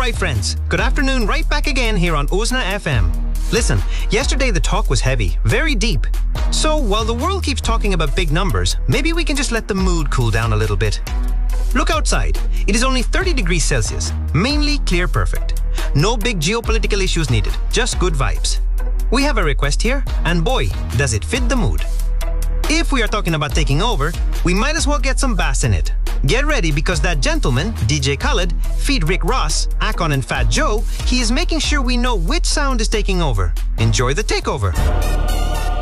Alright friends, good afternoon, right back again here on Uzna FM. Listen, yesterday the talk was heavy, very deep. So while the world keeps talking about big numbers, maybe we can just let the mood cool down a little bit. Look outside. It is only 30 degrees Celsius, mainly clear perfect. No big geopolitical issues needed, just good vibes. We have a request here, and boy, does it fit the mood. If we are talking about taking over, we might as well get some bass in it. Get ready because that gentleman, DJ Khaled, feed Rick Ross, Akon and Fat Joe, he is making sure we know which sound is taking over. Enjoy the takeover.